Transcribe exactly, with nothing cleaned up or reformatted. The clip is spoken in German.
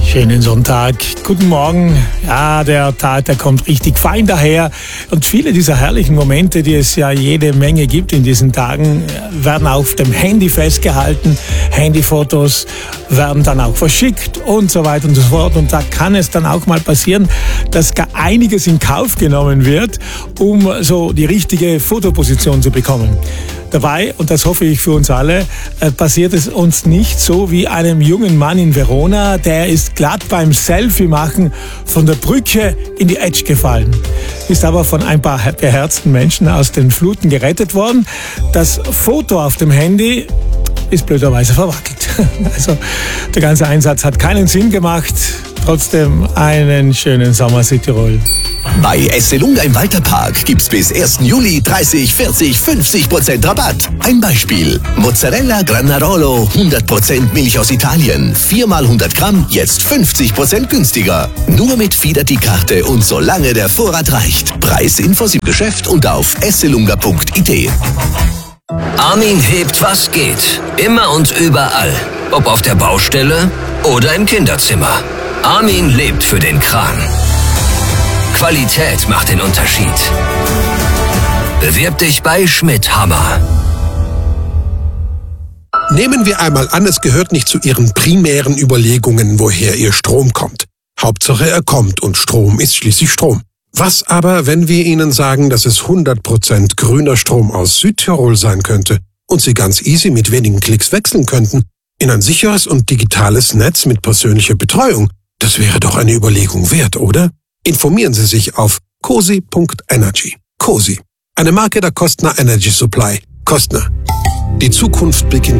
Schönen Sonntag, guten Morgen. Ja, der Tag, der kommt richtig fein daher. Und viele dieser herrlichen Momente, die es ja jede Menge gibt in diesen Tagen, werden auf dem Handy festgehalten. Handyfotos werden dann auch verschickt und so weiter und so fort. Und da kann es dann auch mal passieren, dass gar einiges in Kauf genommen wird, um so die richtige Fotoposition zu bekommen. Dabei, und das hoffe ich für uns alle, äh, passiert es uns nicht so wie einem jungen Mann in Verona, der ist glatt beim Selfie-Machen von der Brücke in die Etsch gefallen. Ist aber von ein paar beherzten Menschen aus den Fluten gerettet worden. Das Foto auf dem Handy ist blöderweise verwackelt. Also der ganze Einsatz hat keinen Sinn gemacht. Trotzdem einen schönen Sommer Südtirol. Bei Esselunga im Walterpark gibt's bis ersten Juli dreißig, vierzig, fünfzig Prozent Rabatt. Ein Beispiel: Mozzarella Granarolo, hundert Prozent Milch aus Italien, vier mal hundert Gramm, jetzt fünfzig Prozent günstiger. Nur mit Fidati-Karte und solange der Vorrat reicht. Preisinfos im Geschäft und auf esselunga punkt it. Armin hebt, was geht. Immer und überall. Ob auf der Baustelle oder im Kinderzimmer. Armin lebt für den Kran. Qualität macht den Unterschied. Bewirb dich bei Schmidt Hammer. Nehmen wir einmal an, es gehört nicht zu Ihren primären Überlegungen, woher Ihr Strom kommt. Hauptsache er kommt und Strom ist schließlich Strom. Was aber, wenn wir Ihnen sagen, dass es hundert Prozent grüner Strom aus Südtirol sein könnte und Sie ganz easy mit wenigen Klicks wechseln könnten in ein sicheres und digitales Netz mit persönlicher Betreuung? Das wäre doch eine Überlegung wert, oder? Informieren Sie sich auf cosi punkt energy. Cosi, eine Marke der Kostner Energy Supply. Kostner. Die Zukunft beginnt